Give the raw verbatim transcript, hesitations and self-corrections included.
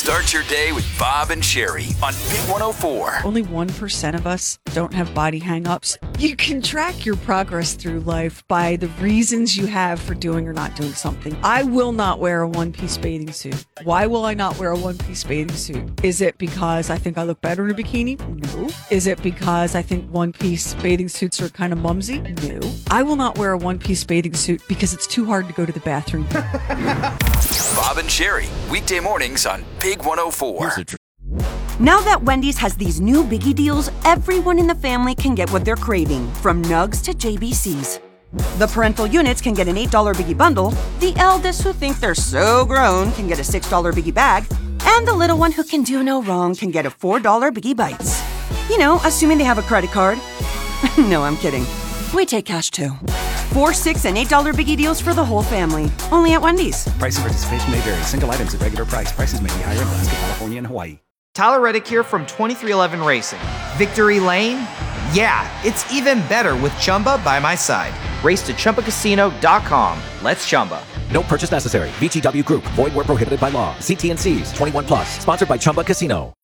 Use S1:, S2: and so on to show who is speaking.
S1: Start your day with Bob and Sherry on Big one oh four.
S2: Only one percent of us don't have body hang-ups. You can track your progress through life by the reasons you have for doing or not doing something. I will not wear a one-piece bathing suit. Why will I not wear a one-piece bathing suit? Is it because I think I look better in a bikini? No. Is it because I think one-piece bathing suits are kind of mumsy? No. I will not wear a one-piece bathing suit because it's too hard to go to the bathroom.
S1: Bob and Sherry, weekday mornings on Big one oh four.
S3: Now that Wendy's has these new biggie deals, everyone in the family can get what they're craving, from nugs to J B Cs. The parental units can get an eight dollar biggie bundle, the eldest who think they're so grown can get a six dollar biggie bag, and the little one who can do no wrong can get a four dollar biggie bites. You know, assuming they have a credit card. No, I'm kidding. We take cash too. Four, six, and eight dollar biggie deals for the whole family. Only at Wendy's.
S4: Price and participation may vary. Single items at regular price. Prices may be higher in Alaska, California, and Hawaii.
S5: Tyler Reddick here from twenty-three eleven Racing. Victory Lane? Yeah, it's even better with Chumba by my side. Race to Chumba Casino dot com. Let's Chumba.
S6: No purchase necessary. V G W Group. Void where prohibited by law. See T and C's. twenty-one plus. Sponsored by Chumba Casino.